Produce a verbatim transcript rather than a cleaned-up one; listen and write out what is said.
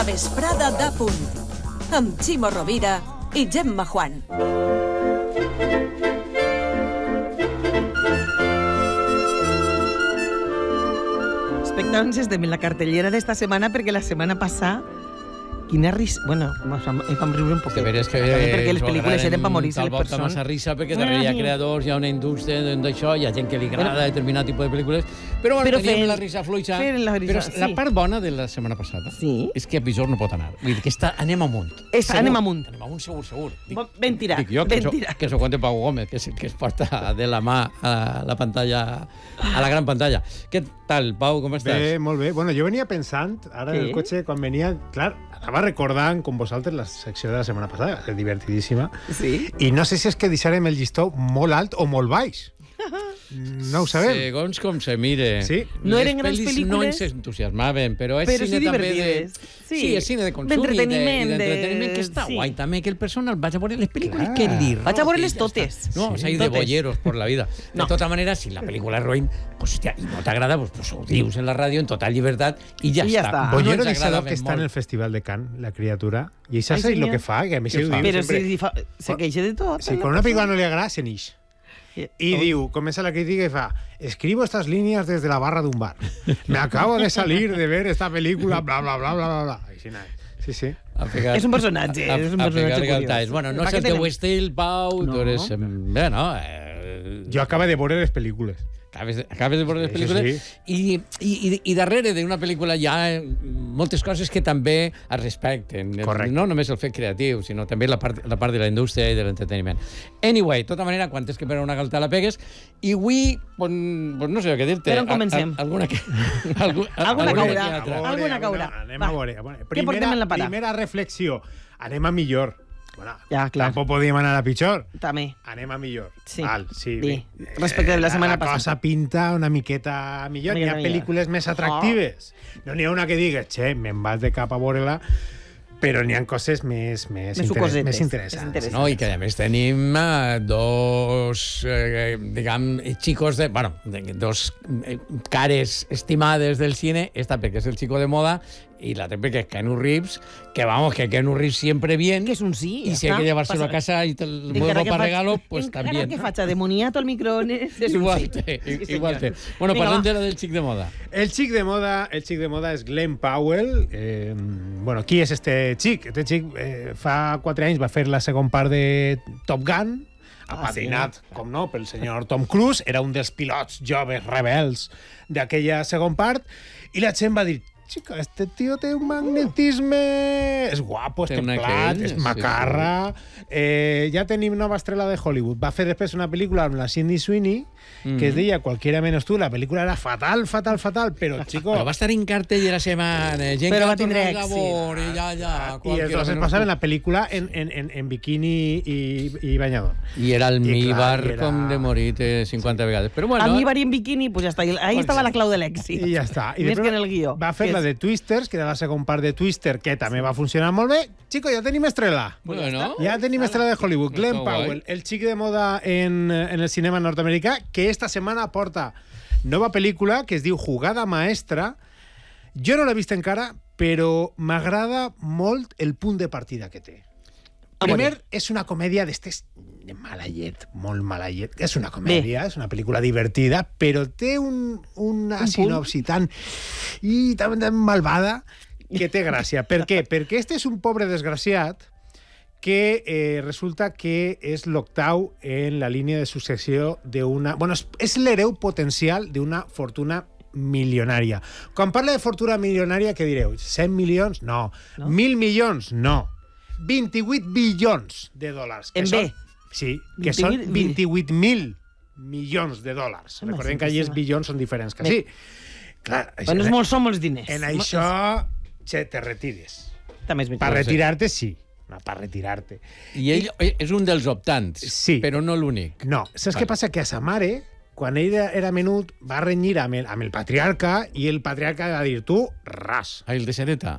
Vesprada d'A Punt, amb Ximo Rovira i Gemma Juan. Expectàvem si estem en la cartellera d'esta setmana perquè la setmana passada quina risa... Bueno, vam riure un poquet. De veres que... Perquè les pel·lícules eren per morir-se les persones. Massa risa perquè darrere hi ha creadors, hi ha una indústria d'això, hi ha gent que li agrada determinat tipus de pel·lícules, però bueno, teníem la risa fluixa. Però la part bona de la setmana passada és que a Episor no pot anar. Vull dir que anem amunt. Anem amunt. Anem amunt segur, segur. Ben tirat. Dic jo, que s'ho conte Pau Gómez, que es porta de la mà a la pantalla, a la gran pantalla. Què tal, Pau, com estàs? Bé, molt bé. Bueno, jo venia pensant, ara en el cotxe, quan venia... Clar, anava recordant com vosaltres la secció de la setmana passada, va ser divertidíssima. Sí. I no sé si és que deixarem el llistó molt alt o molt baix. No ho sabem. Segons com se mire. Sí. No eren grans pel·lícules. No ens entusiasmaven, però és però cine sí també de... Sí. sí, és cine de consum d'entreteniment, i d'entreteniment, que està guai també, que el personal vaig a veure les pel·lícules que li roqui. Vaig a veure-les totes. No, o sigui, de bolleros por la vida. De tota manera, si la pel·lícula és ruïn, pues, hòstia, i no t'agrada, pues, pues ho dius en la ràdio en total llibertat i ja, I ja està. està. Bollero d'això que està en el Festival de Cannes, la criatura, i això és el que fa, que a mi se ho diu Però sempre. si fa, se queixa de tot. Si quan una pel·lícula no li agrada, se n'ix. Y diu, comienza la crítica y fa, escribo estas líneas desde la barra de un bar. Me acabo de salir de ver esta película, bla, bla, bla, bla, bla, bla. Sí, sí. Pegar, és un personatge, a, a, és un personatge curiós. Bueno, no és el teu estil, Pau, no. Tu eres... Bé, no? Eh... Jo acabo de veure les pel·lícules. Acabes, acabes de veure les pel·lícules sí, sí. I, i, i darrere d'una pel·lícula hi ha moltes coses que també es respecten. Correcte. No només el fet creatiu, sinó també la part, la part de la indústria i de l'entreteniment. Anyway, de tota manera, quan tens que per una galta la pegues, i avui, pues, pues no sé què dir-te. Per on comencem? A, a, alguna que... Algu, alguna caurà. Alguna caurà. Anem a veure. Què portem en la para? Primera reflexió. Anem a millor. Bueno, ja, clar. Tampoc podíem anar a pitjor. També. Anem a millor. Sí. Val, sí. Bé. Respecte de la setmana passada. La passada. cosa pinta una miqueta millor. Hi ha pel·lícules més atractives. Oh. No n'hi ha una que digues, che, me'n vas de cap a veure-la, però n'hi ha coses més, més, més, interes més interessants. No, i que a més tenim uh, dos, eh, diguem, xicos de... Bueno, de, dos eh, cares estimades del cine, esta perquè és el chico de moda, y la triple que es Keanu Reeves, que vamos, que Keanu Reeves siempre bien. Que es un sí. Y si hay que llevárselo a casa y te lo muevo para regalo, pues también. Que facha de moniato al microondas. Igual té, igual té. Bueno, parlem de la del xic de moda. El xic de moda, el xic de moda és Glenn Powell. Eh, bueno, qui és este xic? Este xic eh, fa quatre anys va fer la segon part de Top Gun, apadrinat, ah, sí, com no, pel senyor Tom Cruise, era un dels pilots joves rebels d'aquella segon part, i la gent va dir, chica, este tío té un magnetisme... És guapo, és templat, és macarra... Eh, ja tenim nova estrella de Hollywood. Va fer després una pel·lícula amb la Sydney Sweeney, mm. que es deia Cualquiera menos tú. La pel·lícula era fatal, fatal, fatal, però, chico... Però va estar en cartell la setmana, gent però que va tindre èxit. I ja, ja... I entonces passava en la pel·lícula en, en, en, en biquini i, i banyador. I era almíbar era... com de morir cinquanta sí. vegades. Però bueno... Almíbar i en biquini, pues ja està. Ahí estava la clau de l'èxit. I ja està. I més que en el guió. Va fer la de Twisters, que era la segon part de Twister, que també va funcionar molt bé. Chico, ja tenim estrella. Bueno, ja tenim estrella de Hollywood. Glenn Powell, el xic de moda en, en el cinema nord-americà, que esta setmana porta nova pel·lícula que es diu Jugada Maestra. Jo no l'he vist encara, però m'agrada molt el punt de partida que té. Primer, és una comèdia d'estes de mala llet, molt mala llet. És una comèdia, Bé. és una pel·lícula divertida, però té un, una un sinopsi tan, i tan, tan malvada que té gràcia. Per què? Perquè este és un pobre desgraciat que eh, resulta que és l'octau en la línia de successió d'una... Bueno, és, és l'hereu potencial d'una fortuna milionària. Quan parla de fortuna milionària, què direu? cent milions? No. no. mil milions? No. vint-i-vuit bilions de dòlars. En bé? Sí, que són vint-i-vuit mil milions de dòlars. Home, recordem que allí els bilions són diferents que sí. Clar, això, bueno, molts són molts diners. En això, che, te retires. També és per retirar-te, sí. No, per retirar-te. I ell I, és un dels optants, sí. però no l'únic. No, saps vale. Què passa? Que a sa mare, quan ell era menut, va renyir amb el, amb el patriarca i el patriarca va dir, tu, ras. Ah, el de Sereta?